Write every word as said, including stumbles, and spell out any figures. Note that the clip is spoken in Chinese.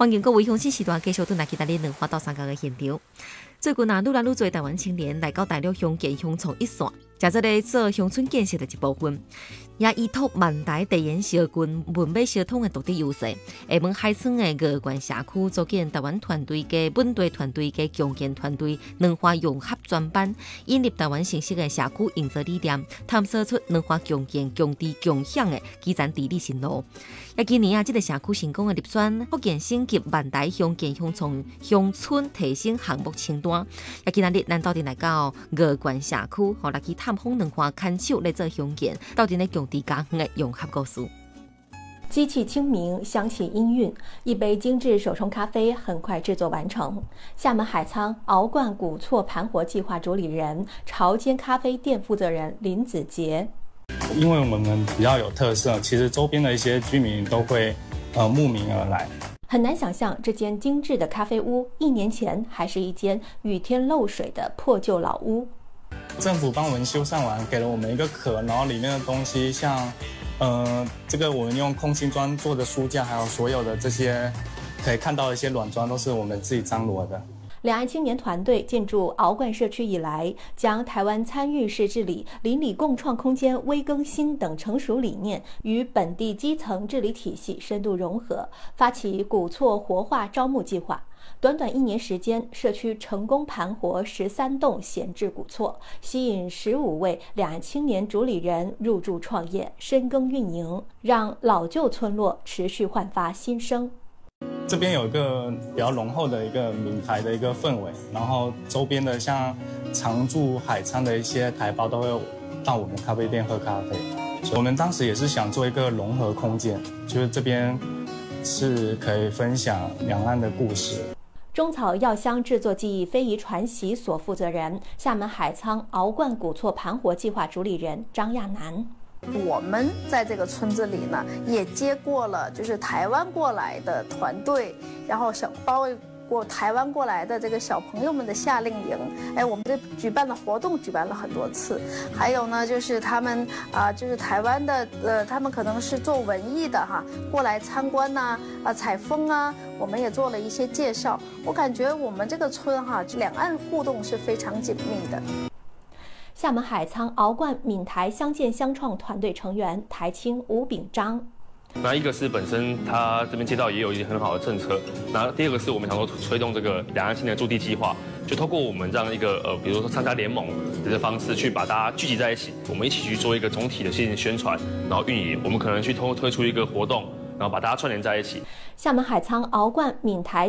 欢迎各位乡亲时段继续转来其他的两花到三角的现场。最近啊，愈来愈多台湾青年来到大陆乡建乡创一线，食这个做乡村建设的一部分，也依托万代地缘小群文美相通的独特优势，厦门海村的鹅冠社区组建台湾团队嘅本地团队嘅共建团队两化融合专班，引入台湾新式的社区营造理念，探索出两化共建、共治、共享的基层治理新路。也今年啊，这个社区成功的入选福建省及万代乡建乡创乡村提升项目清单。也今日咱到底来到鹅冠社区，好来去探访两化牵手来做乡建，到底来共治家园的融合故事。 机器清明，响起音韵，一杯精致手冲咖啡很快制作完成。厦门海沧熬罐古厝盘活计划主理人、潮间咖啡店负责人林子杰。 因为我们比较有特色，其实周边的一些居民都会呃慕名而来。 很难想象，这间精致的咖啡屋一年前还是一间雨天漏水的破旧老屋。 政府帮我们修缮完，给了我们一个壳，然后里面的东西像，呃，这个我们用空心砖做的书架，还有所有的这些可以看到的一些软砖，都是我们自己张罗的。 两岸青年团队进驻鳌冠社区以来，将台湾参与式治理、邻里共创空间微更新等成熟理念与本地基层治理体系深度融合，发起古厝活化招募计划。短短一年时间，社区成功盘活十三栋闲置古厝，吸引十五位两岸青年主理人入驻创业、深耕运营，让老旧村落持续焕发新生。 这边有一个比较浓厚的一个闽台的一个氛围，然后周边的像常驻海沧的一些台胞都会到我们咖啡店喝咖啡。我们当时也是想做一个融合空间，就是这边是可以分享两岸的故事。 中草药香制作技艺非遗传习所负责人、厦门海沧鳌冠古厝盘活计划主理人张亚楠。 我们在这个村子里呢，也接过了就是台湾过来的团队，然后小包过台湾过来的这个小朋友们的夏令营。哎，我们这举办的活动举办了很多次。还有呢，就是他们啊、呃，就是台湾的呃，他们可能是做文艺的哈，过来参观呐、啊，啊采风啊，我们也做了一些介绍。我感觉我们这个村哈，两岸互动是非常紧密的。 厦门海沧鳌冠闽台乡建乡创团队成员台青吴炳章。 那一个是本身他这边街道也有一些很好的政策，那第二个是我们想说推动这个两岸青年驻地计划，就透过我们这样一个呃，比如说参加联盟的这个方式，去把大家聚集在一起，我们一起去做一个总体的新宣传，然后运营，我们可能去通推出一个活动，然后把大家串联在一起。 厦门海沧鳌冠闽台